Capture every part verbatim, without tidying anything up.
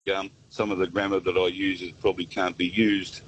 um, some of the grammar that I use is probably can't be used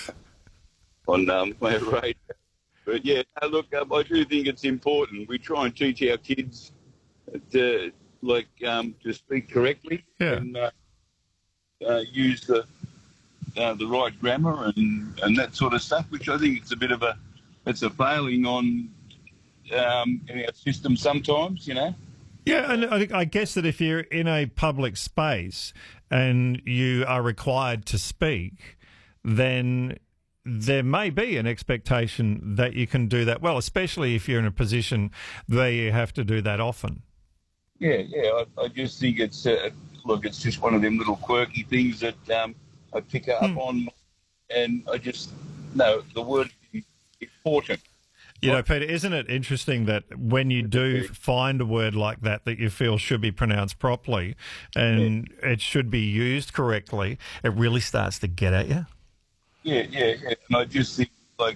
on um, my radio. But yeah, no, look, um, I do think it's important. We try and teach our kids to like um, to speak correctly Yeah. and uh, uh, use the uh, the right grammar and, and that sort of stuff. Which I think it's a bit of a it's a failing on um, in our system sometimes. You know. Yeah, and I, I guess that if you're in a public space and you are required to speak, then there may be an expectation that you can do that well, especially if you're in a position where you have to do that often. Yeah, yeah. I, I just think it's uh, look, it's just one of them little quirky things that um, I pick up Mm. on, and I just no, the word is important. You know, Peter, isn't it interesting that when you do find a word like that that you feel should be pronounced properly and yeah. it should be used correctly, it really starts to get at you? Yeah, yeah, yeah. And I just think, like,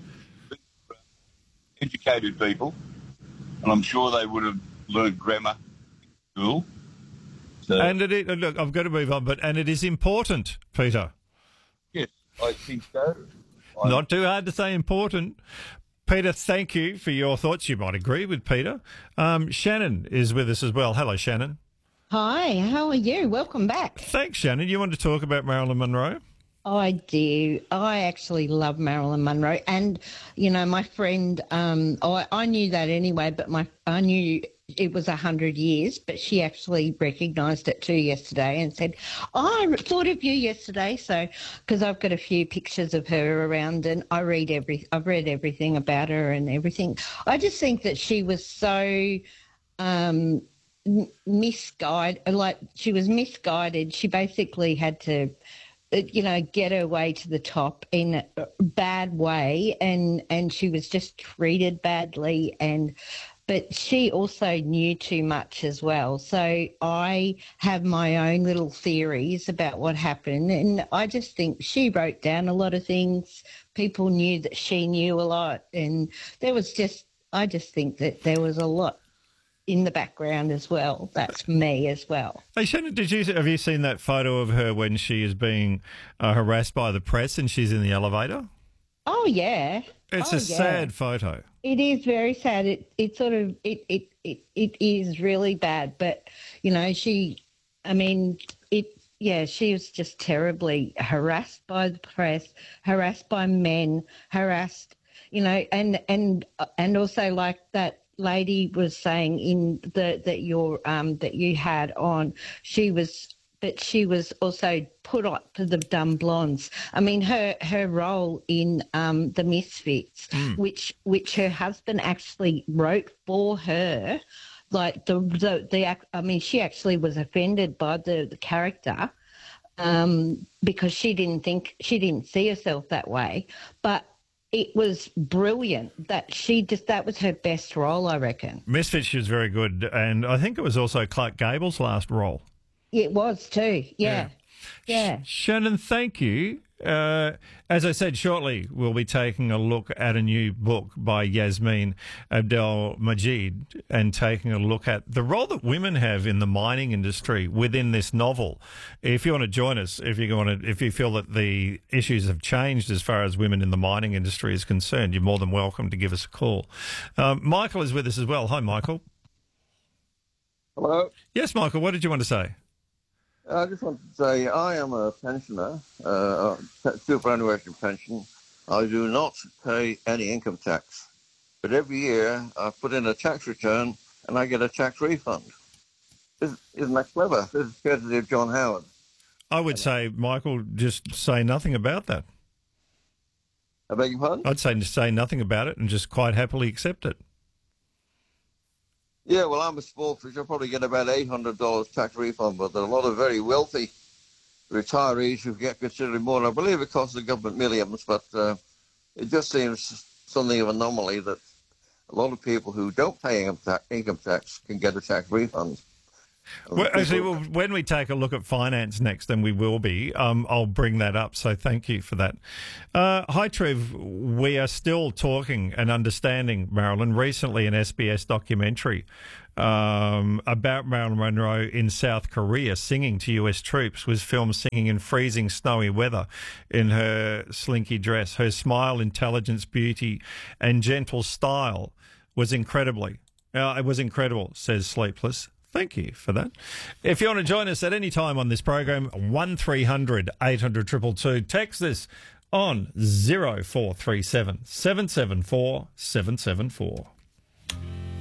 educated people, and I'm sure they would have learned grammar in school. So, and it is, look, I've got to move on, but and it is important, Peter. Yes, I think so. I, Not too hard to say important. Peter, thank you for your thoughts. You might agree with Peter. Um, Shannon is with us as well. Hello, Shannon. Hi, how are you? Welcome back. Thanks, Shannon. You want to talk about Marilyn Monroe? I do. I actually love Marilyn Monroe. And, you know, my friend, um, I, I knew that anyway, but my I knew it was one hundred years, but she actually recognised it too yesterday and said, oh, I thought of you yesterday. So, because I've got a few pictures of her around and I read every, I've read everything about her and everything. I just think that she was so um, misguided, like she was misguided. She basically had to, you know, get her way to the top in a bad way, and and she was just treated badly, and but she also knew too much as well. So I have my own little theories about what happened, and I just think she wrote down a lot of things. People knew that she knew a lot, and there was just, I just think that there was a lot in the background as well. That's me as well. Hey, Shannon, did you have you seen that photo of her when she is being uh, harassed by the press and she's in the elevator? Oh yeah, it's oh, a yeah. sad photo. It is very sad. It it sort of it it it it is really bad. But you know, she, I mean, it. Yeah, she was just terribly harassed by the press, harassed by men, harassed. You know, and and and also like that lady was saying in the that your um that you had on, she was, but she was also put up for the dumb blondes. I mean, her her role in um the Misfits, mm. which which her husband actually wrote for her, like the the, the I mean, she actually was offended by the, the character um because she didn't think she didn't see herself that way, but it was brilliant that she just, that was her best role, I reckon. Misfits, she was very good. And I think it was also Clark Gable's last role. It was too, yeah. Yeah. Sh- Shannon, thank you. Uh, as I said, shortly we'll be taking a look at a new book by Yasmin Abdel Majid and taking a look at the role that women have in the mining industry within this novel. If you want to join us, if you want to, if you feel that the issues have changed as far as women in the mining industry is concerned, you're more than welcome to give us a call. Um, Michael is with us as well. Hi, Michael. Hello. Yes, Michael. What did you want to say? I just want to say I am a pensioner, uh, a superannuation pension. I do not pay any income tax, but every year I put in a tax return and I get a tax refund. Isn't, isn't that clever? This is courtesy of John Howard. I would say, Michael, just say nothing about that. I beg your pardon? I'd say just say nothing about it and just quite happily accept it. Yeah, well, I'm a small fish. I'll probably get about eight hundred dollars tax refund, but there are a lot of very wealthy retirees who get considerably more. And I believe it costs the government millions, but uh, it just seems something of an anomaly that a lot of people who don't pay income tax, income tax can get a tax refund. Well, actually, well, when we take a look at finance next, and we will be, um, I'll bring that up. So thank you for that. Uh, hi, Trev. We are still talking and understanding, Marilyn. Recently, an S B S documentary um, about Marilyn Monroe in South Korea singing to U S troops was filmed singing in freezing snowy weather in her slinky dress. Her smile, intelligence, beauty and gentle style was incredibly, uh, it was incredible, says Sleepless. Thank you for that. If you want to join us at any time on this program, one three hundred eight hundred two two two. Text this on zero four three seven seven seven four seven seven four.